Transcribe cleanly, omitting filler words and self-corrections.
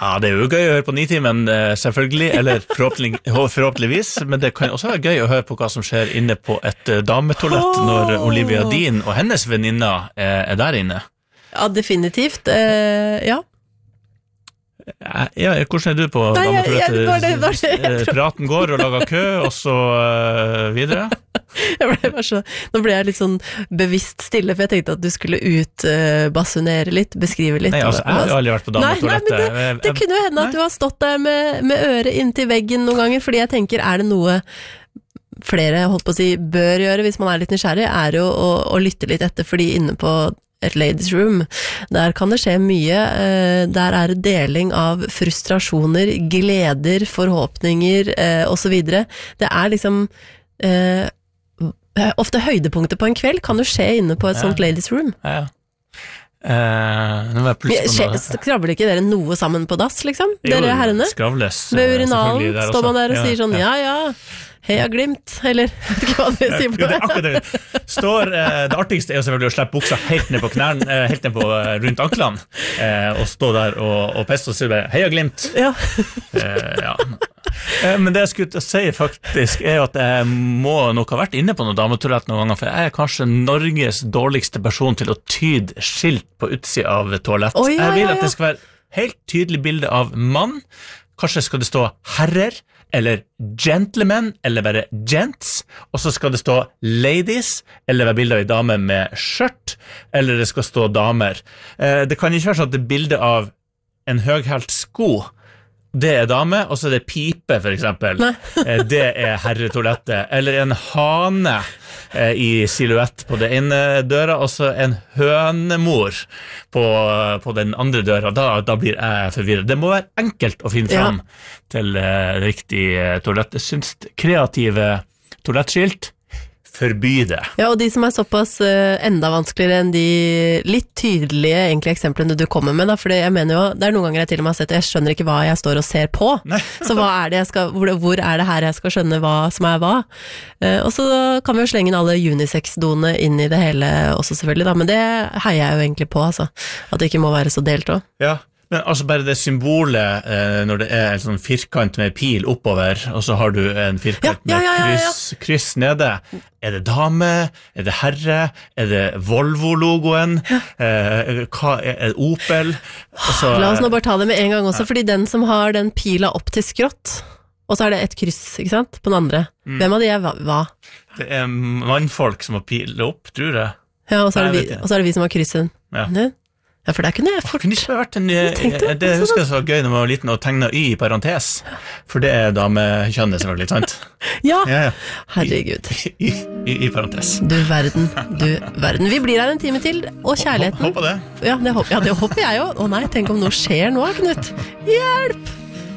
Ja, det jo gøy å høre på Nitimen, selvfølgelig, eller forhåpentligvis, men det kan også være gøy å høre på hva som skjer inne på et dametoalett når Olivia Dean og hennes venninner der inne. Ja, definitivt. Ja. Ja, hvordan du på dametoalettet? Praten går og lager kø, og så videre? Nå ble jeg litt sånn bevisst stille, for jeg tenkte at du skulle utbasunere litt, beskrive litt. Nei, altså, jeg har aldri vært på dametoalettet. Nei, men det kunne jo hende at du har stått der med øret inntil veggen noen ganger, fordi jeg tenker, det noe flere, holdt på å si, bør gjøre hvis man litt nysgjerrig, jo å lytte litt etter, fordi inne på et ladies room, der kan det skje mye, der det deling av frustrasjoner, gleder, forhåpninger, og så videre. Det liksom ofte høydepunkter på en kveld kan jo skje inne på et sånt ladies room. Ja. Skravler ikke dere noe sammen på dass, liksom? Dere herrene? Skravles. Med urinalen står man der og sier sånn, ja, heia glimt, eller vet ikke hva dere sier på det. Det artigste jo selvfølgelig å slippe buksa helt ned på knærne, helt ned på rundt anklene, og stå der og peste og si heia glimt. Ja. Ja. Men det jeg skulle si faktisk at jeg må nok ha vært inne på noe dametoalett noen ganger, for jeg kanskje Norges dårligste person til å tyde skilt på utsida av toalett. Jeg vil at det skal være helt tydelig bilde av mann, kanskje skal det stå herrer, eller gentlemen, eller bare gents, og så skal det stå ladies, eller være bilde av en dame med skjørt, eller det skal stå damer. Det kan ikke være sånn at det er bilde av en høghælt sko, det dame, og så det pipe for eksempel. Det herretoalettet. Eller en hane i silhuett på det ene døra, og så en hønemor på den andre døra. Da blir jeg forvirret. Det må være enkelt å finne fram til riktig toalett. Jeg synes kreative toalettskilt forby det. Ja, og de som såpass enda vanskeligere enn de litt tydelige egentlig eksemplene du kommer med, da, for jeg mener jo, det noen ganger jeg til og med har sett, jeg skjønner ikke hva jeg står og ser på. Så hva det jeg skal, hvor det her jeg skal skjønne hva som hva? Og så kan vi jo slenge inn alle unisex-doene inn i det hele også selvfølgelig, da, men det heier jeg jo egentlig på, altså. At det ikke må være så delt også. Ja. Men altså bare det symbolet når det en sånn firkant med pil oppover, og så har du en firkant med kryss nede. Det dame? Det herre? Det Volvo-logoen? Hva det Opel? Altså, la oss nå bare ta det med en gang også, fordi den som har den pila opp til skrått, og så det et kryss, ikke sant? På den andre. Hvem av de hva? Det mannfolk som har pil opp, tror jeg. Ja, og så det vi som har kryssen. Ja. Ja, for der kunne jeg fort... Kunne ikke vært det husker jeg så gøy når man var liten å tegne y i parentes, for det damekjønnet selvfølgelig, sant? Ja. Herregud. I parentes. Du verden. Vi blir her en time til, og kjærligheten... Håper det. Ja, det håper jeg jo. Å nei, tenk om noe skjer nå, Knut. Hjelp!